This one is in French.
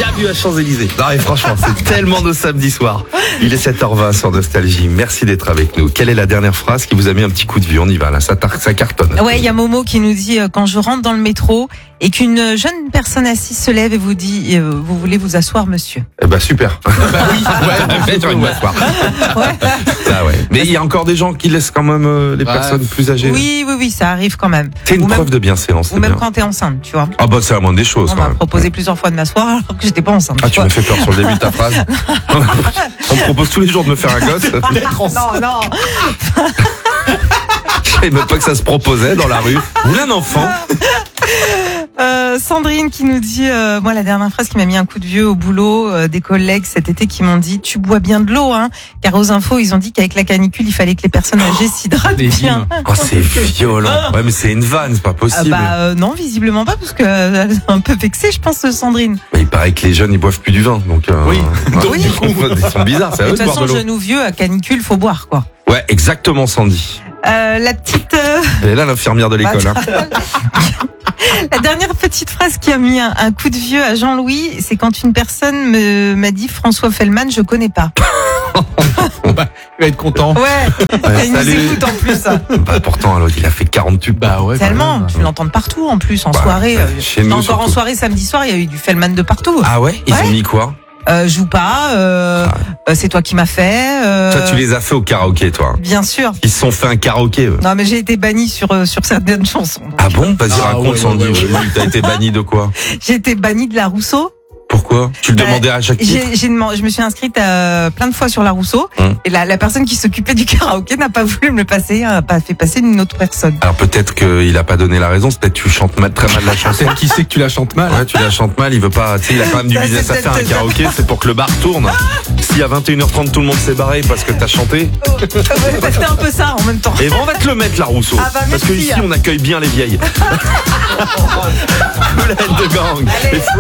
Bien vu à Champs-Élysées. Non mais franchement, c'est tellement de samedi soir. Il est 7h20 sur Nostalgie. Merci d'être avec nous. Quelle est la dernière phrase qui vous a mis un petit coup de vue? On y va là, ça cartonne. Ouais, il y a Momo qui nous dit quand je rentre dans le métro et qu'une jeune personne assise se lève et vous dit vous voulez vous asseoir, monsieur. Eh ben super. Bah oui, ouais, j'ai envie de m'asseoir. Ouais. Ça, ouais. Mais il y a encore des gens qui laissent quand même les personnes plus âgées. Oui, ça arrive quand même. C'est une Ou preuve même, de bienséance. ou même quand t'es enceinte, tu vois. Ah bah c'est la moindre des choses. On quand m'a même. proposé plusieurs fois de m'asseoir alors que j'étais pas enceinte. Ah, tu m'as fait peur sur le début de ta phrase. On me propose tous les jours de me faire un gosse. Non. Je savais même pas que ça se proposait dans la rue. Vous voulez un enfant? Sandrine qui nous dit moi la dernière phrase qui m'a mis un coup de vieux au boulot, des collègues cet été qui m'ont dit tu bois bien de l'eau, hein, car aux infos ils ont dit qu'avec la canicule il fallait que les personnes âgées s'hydratent bien. Oh c'est violent. Ouais mais c'est une vanne, c'est pas possible. Non, visiblement pas, parce que elle est un peu vexée, je pense, Sandrine. Mais il paraît que les jeunes ils boivent plus du vin, donc Oui. du coup, ils sont bizarres. C'est à De eux toute de boire façon, de l'eau. jeune ou vieux, à canicule, faut boire, quoi. Ouais, exactement, Sandy. La petite, Elle est là l'infirmière de l'école. Hein. la dernière petite phrase qui a mis un coup de vieux à Jean-Louis, c'est quand une personne m'a dit François Fellman, je connais pas. Il va être content. Ouais, il nous salut. écoute en plus. Bah pourtant, l'autre, il a fait 40 tubes. Bah ouais. Tellement, tu l'entends de partout en plus, en soirée. chez nous, Encore surtout. en soirée samedi soir, il y a eu du Fellman de partout. Ah ouais? Ils Ouais. ont mis quoi? Joue pas, c'est toi qui m'as fait. Toi, tu les as fait au karaoké, toi. Bien sûr. Ils se sont fait un karaoké, eux. Non, mais j'ai été bannie sur certaines chansons. Ah bon? Vas-y, Ah, raconte, ouais, Sandy. ouais. T'as été banni de quoi? J'ai été bannie de la Rousseau. Pourquoi? Tu le demandais à chaque titre? Je me suis inscrite plein de fois sur la Rousseau et la personne qui s'occupait du karaoké n'a pas voulu me le passer, a pas fait passer une autre personne. Alors peut-être qu'il a pas donné la raison, c'est peut-être que tu chantes très mal la chanson. Qui sait que tu la chantes mal? Ouais, tu la chantes mal, il veut pas, tu sais, il a quand même du Ça, business à c'est faire, un peut-être- karaoké, c'est pour que le bar tourne. Si à 21h30 tout le monde s'est barré parce que t'as chanté, C'était un peu ça en même temps. et on va te le mettre la Rousseau. Ah bah, parce que merci. ici on accueille bien les vieilles. Cool and the Gang. Allez. Et